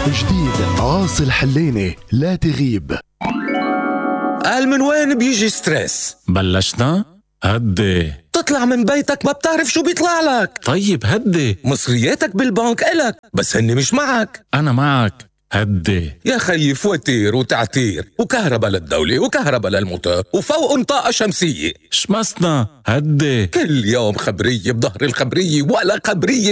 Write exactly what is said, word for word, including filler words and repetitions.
جديد عاصي الحليني، لا تغيب. قال من وين بيجي ستريس؟ بلشنا؟ هدي. تطلع من بيتك ما بتعرف شو بيطلع لك. طيب هدي. مصرياتك بالبنك إلك بس هني مش معك. أنا معك، هدي. يا خيي فواتير وتعتير وكهرباء للدولة وكهرباء للموتور وفوق طاقة شمسية. شمسنا، هدي. كل يوم خبرية بظهر الخبرية ولا خبرية